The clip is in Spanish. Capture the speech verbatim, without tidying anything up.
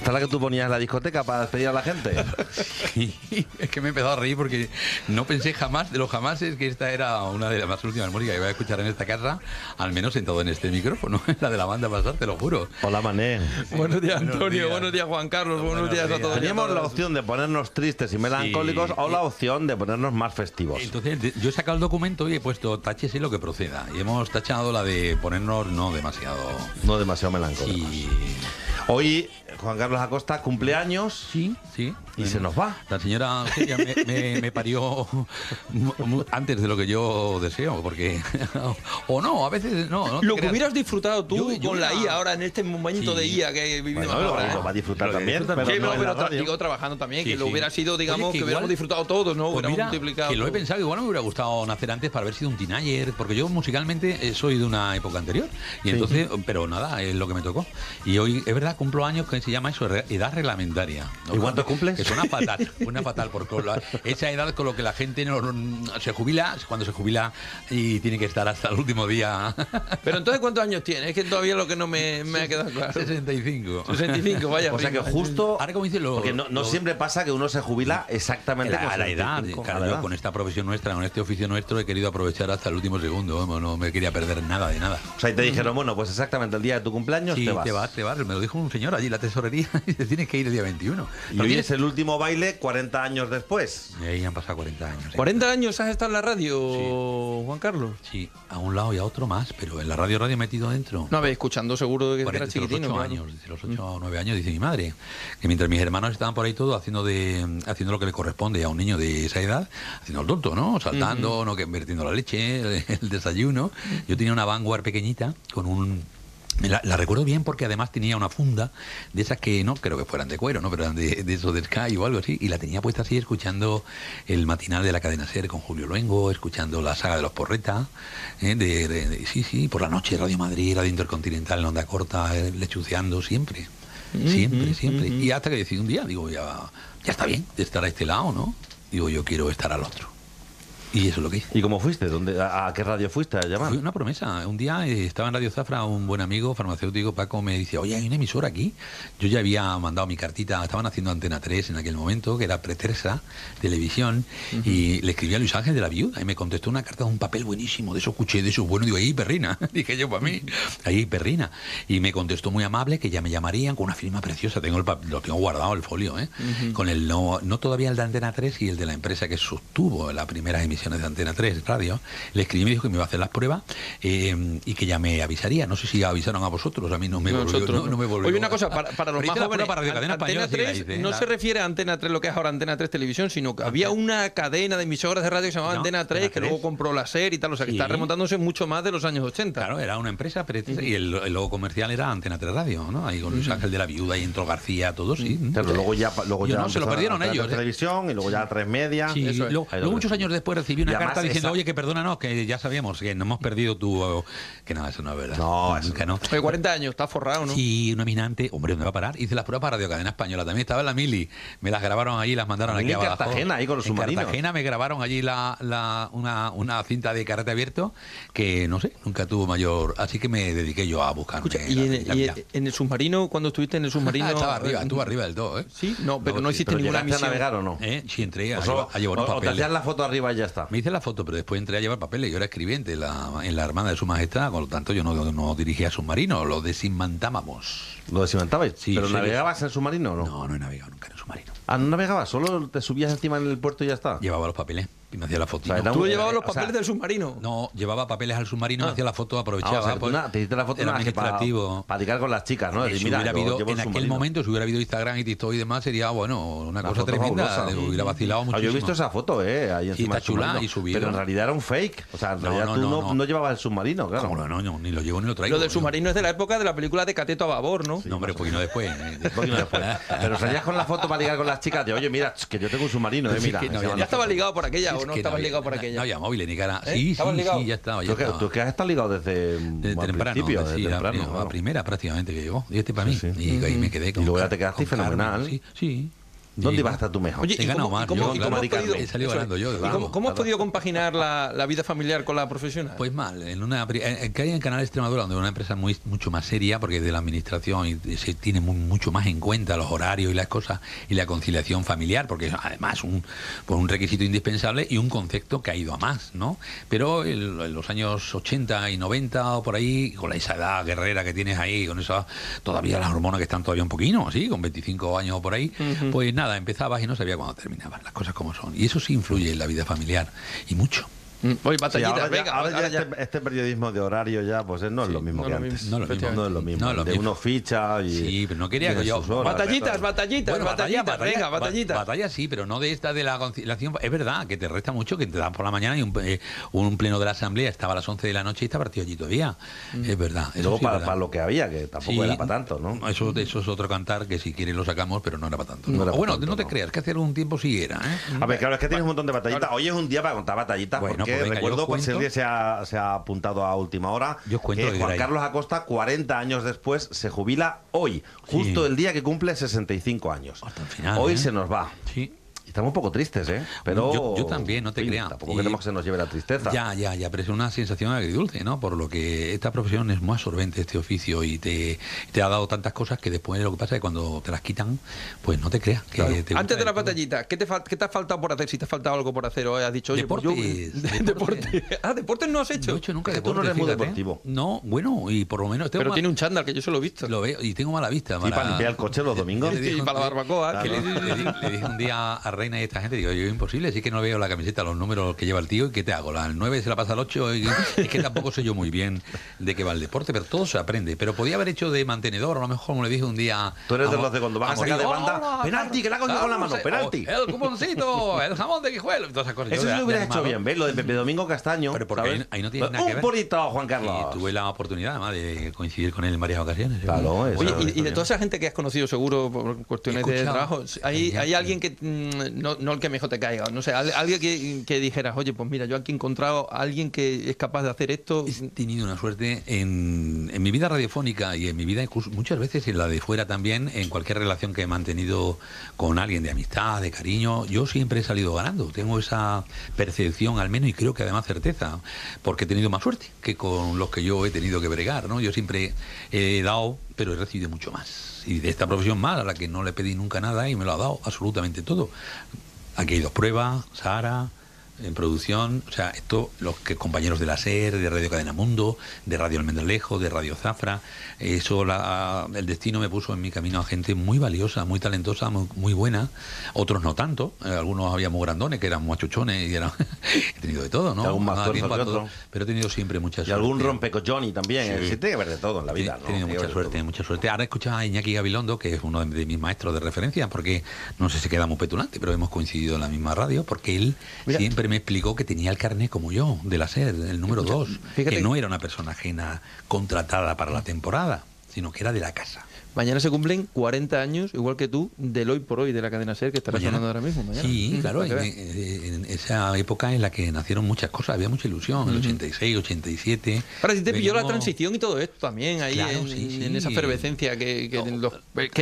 ¿Esta es la que tú ponías en la discoteca para despedir a la gente? Sí, es que me he empezado a reír porque no pensé jamás, de los jamases, que esta era una de las más últimas músicas que voy a escuchar en esta casa, al menos sentado en este micrófono, la de la banda pasar, te lo juro. Hola, Mané. Buenos días, Antonio. Buenos días. Buenos días, Juan Carlos. Buenos, Buenos días, días. a todos. Teníamos la opción de ponernos tristes y melancólicos Sí. o la opción de ponernos más festivos. Entonces, de- yo he sacado el documento y he puesto táchese lo que proceda. Y hemos tachado la de ponernos no demasiado. No demasiado melancólicos. Sí. Hoy, Juan Carlos Acosta, cumpleaños Sí, sí. y se nos va. La señora Eugenia me, me- me parió mu- mu- antes de lo que yo deseo, porque... o no, a veces no. no te Lo que creas. hubieras disfrutado tú Yo- yo con la hubiera- I A ahora en este momento Sí. de I A que vivimos Bueno, lo, ahora. lo ¿eh? va a disfrutar Lo que también, disfrutan pero Sí, no no, en pero la radio. digo trabajando también, Sí, que lo sí. hubiera sido, digamos, Oye, que, que hubiéramos igual- disfrutado todos, ¿no? Pues Hubiéramos mira, multiplicado. que lo he todo. pensado, que igual me hubiera gustado nacer antes para haber sido un teenager, porque yo musicalmente eh, soy de una época anterior, y entonces, pero nada, es lo que me tocó. Y hoy, es verdad, cumplo años que se llama eso, re- edad reglamentaria. ¿no? ¿Y cuántos cumples? Que suena fatal, suena fatal, porque con la- esa edad con lo que la gente no, no- se jubila, cuando se jubila y tiene que estar hasta el último día. Pero entonces, ¿cuántos años tienes? Es que todavía lo que no me, me ha quedado claro. sesenta y cinco. sesenta y cinco, vaya. O sea que ritmo. justo... Ahora, como dice lo, Porque no, no lo- siempre pasa que uno se jubila exactamente a la, con a la edad, sesenta y cinco, claro, a la yo edad. con esta profesión nuestra, con este oficio nuestro, he querido aprovechar hasta el último segundo, vamos, no me quería perder nada de nada. O sea, y te dijeron, bueno, pues exactamente el día de tu cumpleaños Sí, te vas. te vas, te vas. Me lo dijo un señor allí en la tesorería y te tienes que ir el día veintiuno. Y Pero hoy tienes- es el último baile cuarenta años después. Y ahí han pasado cuarenta años. ¿eh? ¿cuarenta años has estado en la radio, Juan Carlos? Sí, a un lado y a otro más, pero en la radio radio metido dentro. No, a ver, escuchando seguro que Cuarenta- era desde los chiquitino. ocho claro. años, desde los ocho o nueve años, dice mi madre, que mientras mis hermanos estaban por ahí todos haciendo de haciendo lo que le corresponde a un niño de esa edad, haciendo el tonto, ¿no? Saltando, no que vertiendo la leche, el, el desayuno. Yo tenía una Vanguard pequeñita con un me la, la recuerdo bien porque además tenía una funda de esas que no creo que fueran de cuero, ¿no? Pero eran de, de eso de Sky o algo así, y la tenía puesta así escuchando el matinal de la cadena SER con Julio Luengo, escuchando la saga de los Porreta, ¿eh? de, de- de- sí, sí, por la noche Radio Madrid, Radio Intercontinental en onda corta, eh, lechuceando siempre, siempre, siempre. Y hasta que decidí un día, digo, ya, ya está bien de estar a este lado, ¿no? Digo, yo quiero estar al otro. Y eso es lo que hice. ¿Y cómo fuiste? ¿Dónde, a, a qué radio fuiste a llamar? Fue una promesa. Un día eh, estaba en Radio Zafra, un buen amigo farmacéutico, Paco, me dice, oye, hay una emisora aquí. Yo ya había mandado mi cartita, estaban haciendo Antena tres en aquel momento, que era Pretersa, televisión, y le escribí a Luis Ángel de la Viuda, y me contestó una carta de un papel buenísimo, de esos cuché, de esos buenos, digo, ahí, perrina. Dije yo, para mí, ahí, perrina. Y me contestó muy amable que ya me llamarían con una firma preciosa, tengo el pa- lo tengo guardado, el folio, ¿eh? Con el, no, no todavía el de Antena tres y el de la empresa que sostuvo las primeras emisiones de Antena tres Radio. Le escribí y me dijo que me iba a hacer las pruebas eh, y que ya me avisaría. No sé si avisaron a vosotros, a mí no me volvió. Nosotros No, no me volvió. Oye, una cosa, para, para los Pero más hice la jóvenes, prueba para Radio Cadena Antena Española, sí la tres hice, no la- se refiere a Antena tres, lo que es ahora Antena tres Televisión, sino que había una cadena de emisoras de radio que se llamaba No, Antena tres, Antena que tres. luego compró la SER y tal, o sea, que Sí. está remontándose mucho más de los años ochenta. Claro, era una empresa, pero este- y el, el logo comercial era Antena tres Radio, ¿no? Ahí con Luis Ángel de la Viuda y entró García, todos, sí. Claro, luego ya, luego Yo ya no, se lo empezaron perdieron a traer ellos, la ¿eh? televisión y luego ya a tres media. Sí, Eso es. luego, Ahí luego lo muchos ves. años después recibí una Y además carta diciendo, esa- oye, que perdónanos, que ya sabíamos que no hemos perdido tu... Que nada, eso no es verdad. No, eso Nunca no. Oye, cuarenta años, está forrado, ¿no? Sí, un eminante. Hombre, ¿dónde va a parar? Hice las pruebas para Radio Cadena Española. También estaba en la Mili. Me las grabaron allí y las mandaron La aquí Mili en abajo. Cartagena, ahí con los En submarinos. Cartagena me grabaron allí la, la, una, una cinta de carrete abierto que, no sé, nunca tuvo mayor... Así que me dediqué yo a buscarme Escucha, la- y, en, la y vida. en el submarino, cuando estuviste en el submarino... Ah, estaba arriba, eh, estuvo arriba del todo, ¿eh? Sí, no, pero No, no sí, hiciste ¿Pero ninguna llegaste a misión. navegar o no? ¿Eh? Sí, entré a, O, llevar, solo- a llevar o- unos o te papeles. hacías la foto arriba y ya está. Me hice la foto, pero después entré a llevar papeles. Yo era escribiente en la, en la Armada de Su Majestad, por lo tanto yo no, no dirigía submarinos, lo desinmantábamos. ¿Lo descimentabais? Sí, ¿Pero sí, navegabas en submarino o no? No, no he navegado nunca en submarino. Ah, ¿no navegabas? ¿Solo te subías encima en el puerto y ya está? Llevaba los papeles y me hacía la foto. O sea, era Tú un- llevabas los o sea, papeles del submarino. No, llevaba papeles al submarino, me Ah. hacía la foto, Ah, aprovechaba. o sea, que tú pues, na- te hiciste la foto era nada que para, administrativo. para dedicar con las chicas, ¿no? Eh, Decir, si mira, hubiera yo habido, llevo en el aquel submarino. momento, si hubiera habido Instagram y TikTok y demás, sería, bueno, una La cosa foto tremenda. fabulosa. Le hubiera vacilado Ah, muchísimo. yo he visto esa foto, ¿eh? Ahí encima está del chula submarino. y subida. Pero en realidad era un fake. O sea, en No, realidad no, tú no, no, no. no llevabas el submarino, claro. ¿Cómo no, no, no, ni lo llevo ni lo traigo. Lo del yo. submarino es de la época de la película de Cateto a babor, ¿no? No, hombre, un poquito después. eh. Un poquito después. Pero salías con la foto para ligar con las chicas de, oye, mira, que yo tengo un submarino, ¿eh? Sí, Mira. que no se había- llaman ¿Ya las estaba fotos. ligado por aquella o Es no que estabas había- ligado por no- aquella? No había móviles ni cara. ¿Eh? Sí, ¿Estabas sí, ligado? sí, ya estaba. Ya Tú, que, estaba. tú que has estado ligado desde De al temprano, principio, sí, desde la, temprano. la claro. primera prácticamente que llegó. Y este para mí. Sí, sí. Y ahí me quedé con Y luego ya Car- te quedaste con Carmen, fenomenal. Sí, sí. ¿Dónde Sí. ibas a estar tú mejor? Oye, He ¿y ganado cómo, más, y cómo- yo, y claro, cómo has podido- he salido eso es. ganando yo, ¿Y claro, cómo, cómo has claro. podido compaginar la, la vida familiar con la profesional? Pues mal, en una pri- en, en- que hay en Canal Extremadura, donde es una empresa muy mucho más seria, porque de la administración y se tiene mu- mucho más en cuenta los horarios y las cosas y la conciliación familiar, porque es además un pues un requisito indispensable y un concepto que ha ido a más, ¿no? Pero el- en los años ochenta y noventa o por ahí, con esa edad guerrera que tienes ahí, con esa todavía las hormonas que están todavía un poquito, así, con veinticinco años o por ahí, Ujú. pues nada, empezabas y no sabía cuándo terminabas, las cosas como son. Y eso sí influye en la vida familiar, y mucho. Mm, Oye, Sí, batallitas, ahora ya, venga, ahora ya ahora ya. este, este periodismo de horario ya pues eh, no es Sí, lo mismo no que es lo antes. mismo, No es lo mismo. No es lo mismo. No es lo de mismo. uno ficha y Sí, pero no quería tiene que yo- sus horas. Batallitas, batallitas, Bueno, batallitas, batalla, venga, batalla, batallitas. ba- Batalla sí, pero no de esta de la conciliación. Es verdad que te resta mucho, que te dan por la mañana y un, eh, un pleno de la asamblea estaba a las once de la noche y está partido allí todavía. Es verdad. Y eso luego sí es para, verdad. para lo que había, que tampoco Sí. era para tanto, ¿no? Eso, eso es otro cantar que si quieres lo sacamos, pero no era para tanto. ¿no? No era O bueno, para tanto, no te no. creas, que hace algún tiempo sí era. ¿eh? A ver, claro, es que tienes un montón de batallitas. Hoy es un día para contar batallitas, Bueno, porque pues venga, recuerdo yo os pues cuento. Sergio se ha, se ha apuntado a última hora Yo os cuento que lo que Juan queráis. Carlos Acosta, cuarenta años después, se jubila hoy, justo Sí. el día que cumple sesenta y cinco años. Hasta el final, Hoy ¿eh? se nos va. Sí. Estamos un poco tristes, ¿eh? Pero Yo- yo también, no te en fin, creas. Tampoco Y- queremos que se nos lleve la tristeza. Ya, ya, ya, pero es una sensación agridulce, ¿no? Por lo que esta profesión es muy absorbente, este oficio, y te, te ha dado tantas cosas que después lo que pasa es que cuando te las quitan, pues no te creas. Que Claro. te Antes gusta de la todo. batallita, ¿qué te, fal- ¿qué te ha faltado por hacer? Si te ha faltado algo por hacer, o has dicho, oye, pues yo- Deportes, de- deportes. deporte. Ah, deportes no has hecho. No he hecho nunca Es que tú no deporte, eres muy fíjate. deportivo. No, bueno, y por lo menos tengo Pero ma- tiene un chándal, que yo se lo he visto. lo veo y tengo mala vista. Sí, para limpiar el coche los domingos. Le dije Y un- para la barbacoa. que que le, le- le di- le dije un día a Reina y a esta gente, digo, yo imposible, sí que no veo la camiseta, los números que lleva el tío, y ¿qué te hago? La, el nueve se la pasa al ocho, y, es que tampoco sé yo muy bien de qué va el deporte, pero todo se aprende. Pero podía haber hecho de mantenedor, a lo mejor, como le dije un día. Tú eres de Mo- los de cuando van a Morillo, sacar de banda, "Hola, penalti, que la ha cogido con la mano, Carlos, penalti". oh, el cuponcito, el jamón de Guijuelo, y todas esas cosas. Eso Yo sí de- lo de hubieras hecho animador. bien, ¿ves? Lo de Pepe Domingo Castaño. Pero porque ¿sabes? ahí- ahí no tiene nada que Un ver. purito, Juan Carlos. Y tuve la oportunidad, además, de coincidir con él en varias ocasiones. Claro, eso Oye, es, y, y eso de es. toda esa gente que has conocido seguro por cuestiones de escuchado. trabajo, ¿hay, Ya, hay sí. alguien que, mm, no, no el que mejor te caiga, no sé, al- alguien que, que dijeras, oye, pues mira, yo aquí he encontrado a alguien que es capaz de hacer esto? He tenido una suerte en, en mi vida radiofónica y en mi vida incluso muchas veces en la de fuera también, en cualquier relación que he mantenido con alguien de amistad, de cariño, yo siempre he salido ganando. Tengo esa percepción al menos, y creo que además certeza, porque he tenido más suerte que con los que yo he tenido que bregar, ¿no? Yo siempre he dado, pero he recibido mucho más. Y de esta profesión más, a la que no le pedí nunca nada y me lo ha dado absolutamente todo. Aquí hay dos pruebas, Sara, en producción, o sea, esto, los que compañeros de la SER, de Radio Cadena Mundo, de Radio Almendralejo, de Radio Zafra, eso, la, el destino me puso en mi camino a gente muy valiosa, muy talentosa, muy, muy buena, otros no tanto, eh, algunos había muy grandones, que eran machuchones, y eran, he tenido de todo, ¿no? Y algún más Nada tuerzo tiempo a que todo, otro. pero he tenido siempre mucha Y suerte. algún rompecochoni también. Sí. ¿eh? Sí, tiene que ver de todo en la vida, He ¿no? tenido Tiene que mucha ver de suerte, todo. mucha suerte. Ahora escuchas a Iñaki Gabilondo, que es uno de, de mis maestros de referencia, porque no sé si queda muy petulante, pero hemos coincidido en la misma radio, porque él Mira. siempre me explicó que tenía el carnet como yo, de la SER, el número dos, fíjate- que no era una persona ajena contratada para la temporada, sino que era de la casa. Mañana se cumplen cuarenta años, igual que tú, del hoy por hoy de la cadena SER, que estará Mañana. sonando ahora mismo. Mañana. Sí, Mm, claro, para en, que veas. en- en esa época en la que nacieron muchas cosas, había mucha ilusión, el ochenta y seis, ochenta y siete. Ahora sí te pilló la veníamos- transición y todo esto también, ahí Claro, en, sí, sí. en esa efervescencia que, que No, los, que